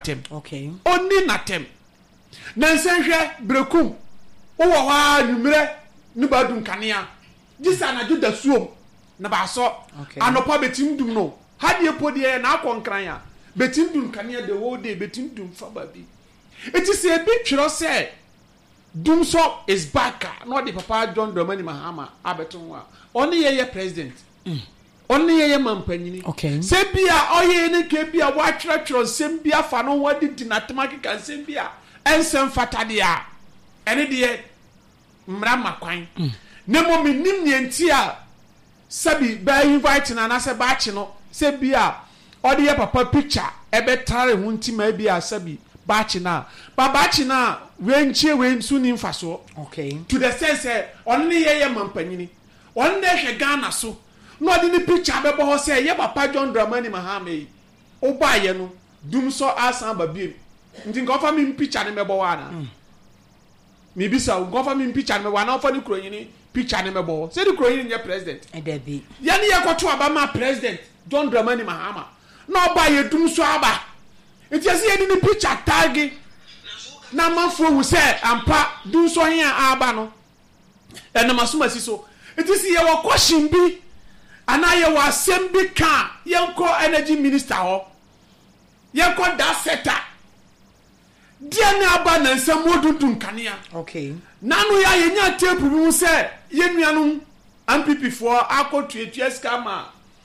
natem okay oni natem na nsenhwe brekum wo wa numre ne ba dum kanea gisa na juda suom na ba so anopa betim dum no hadie podie na akonkran ya betim dum kanea the whole day betim dum fa ba bi it is a bit twiro say dum so is back no the papa John Dramani Mahama abeton wa oni ye president oni ye mampanyini okay se bia oye ne ke bia wa twiro sem bia fa no wadi dinatemaki kan sem bia ensem fatade a ene de mra makwan nemo minim nienti a sabi ba invite na na se ba chi no se bia odi ye papa picture ebe tare hunti ma bia sabi ba chi na wenchie wensu ni mfaso okay to the sense only ye mampanyini only hwe Ghana so no odi ni picture be bo say ye papa John Dramani Mahama yi oba ye no dum so asan ba biem nti ngofa mi picture ne mebo wana mi bisa ngofa mi picture me wana ofa ni kronyini picture ne mebo say di kronyini ye president edebi ye ne ye kwoto aba ma president John Dramani Mahama no oba ye dum so aba nti ase ye ni picture tag na manfo hu say ampa dum so hia aba no ena masuma si so it is ye wo question bi ana ye wo asem bi kan ye ko energy minister ho ye ko da sector dia na aba na nsem odudun kanea okay nanu ya ye nya tape bi mu say ye nuanum MPP for akotuetua scammer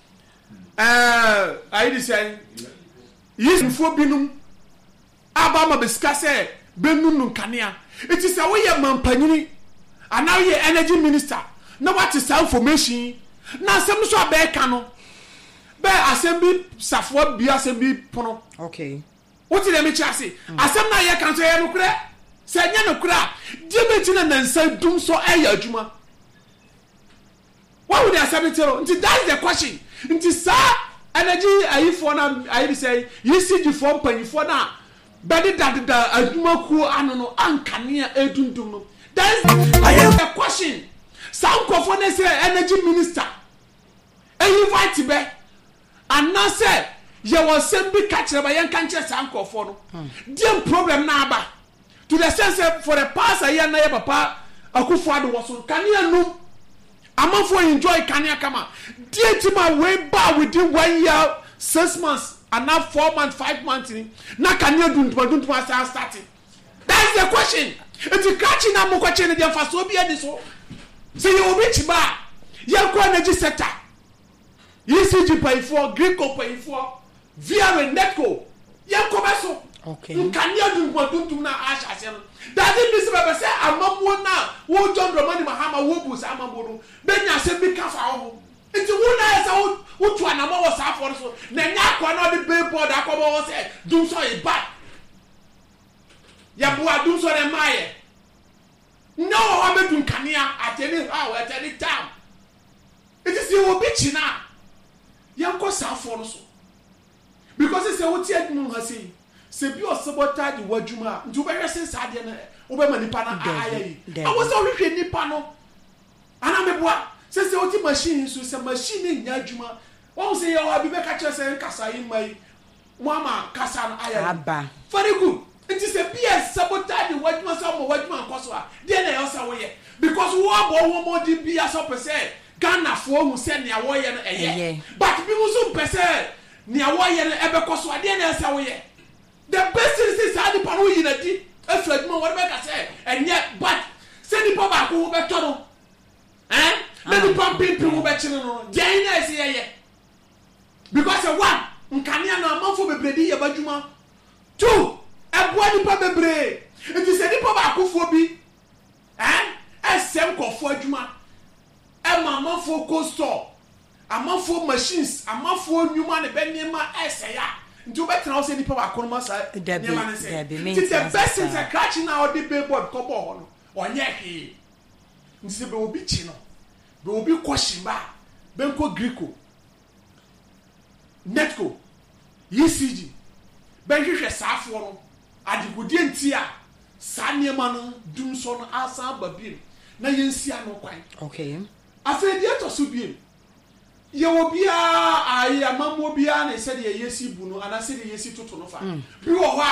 I say yes mfo binum aba ma beska say benunu kanea it is a way mampanyini and now ye energy minister na what is information na asem so abeka no be asem bi safo bi asem bi pono okay what did me chase asem na ye kan so ye no kura se nya no kura debeti na nansa dum so aya adwuma what would asem tell until that's the question until sir energy ayi for na ayi say ECG for panifo na bedi da adwuma ku anu no ankanea edundum no that's the question some kofo na say energy minister ayi fight be and now say ye was sembi catch ba yen kan che some kofo no the problem na aba to the sense for the past a year na ye papa Akufo-Addo was on kanea no amafo enjoy kanea kama die tima way ba within 1 year 6 months and now 4 months 5 months na kanea duntum starting that's the question it's catching na mo kwache ne dia faso bi edi so say you be chiba ye ko energy sector ECG pay for Greco pay for via Netco ye ko beso okay kanea duntum na asha se that is be say amamwo na wo John Dramani Mahama wo bu sa amamwo no benya se bi ka fa ho enti wo na ye say wo tu anama wo sa for so na nya kwa na the billboard akobo wo say dum so e bad ya bua dum so na maye no wa be dun kanea at any how at any time it is you be china yanko sa for so because it's a what yet no hasi se bi o sabotage wadwuma nti wo be hwese sade na wo be manipa na ayayi I was so hwehwe nipa no ana meboa se oti machine so se machine nya adwuma wo se ye wa bi be ka kire se kasa yi mai mama kasa na ayayi aba very good it is a PS sabotage wadwuma so mo wadwuma nkoso a de na yo sa wo ye because wo abo wo mo di bia so pese Ghana fo hu se ne awo ye no eye but bi mu so pese ne awo ye no ebe koso a de na sa wo ye the best is how the pano yi na di afladuma what be ka say enye but say ni papa ko be to no let me pump pimpi wo be chine no de na ese ye because one nkania na amafo bebredi ye badwuma two eboa ni pa bebre it is any papa akofo bi esem kofo adwuma amafo ko store amafo machines amafo nyuma ne be nema ese ya nti obetena wo se nipa ba kono ma sa nyama ne se nti the best is a catch na odi billboard ko bo ho no onye he nti se be obi chi no be obi question ba benko Greco Netco ECG benhwehwe saafo no adigudie nti a sa niema no dum so no asa babiem na yensia no kwan okay afedi to so biem ye wo bia ayi amamwo bia na se de yesi bu no ana se de yesi toto no fa bi wo